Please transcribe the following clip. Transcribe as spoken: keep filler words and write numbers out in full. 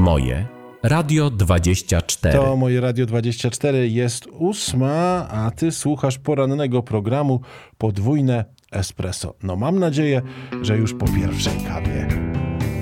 Moje Radio dwadzieścia cztery. To moje Radio dwadzieścia cztery, jest ósma, a ty słuchasz porannego programu Podwójne Espresso. No mam nadzieję, że już po pierwszej kawie.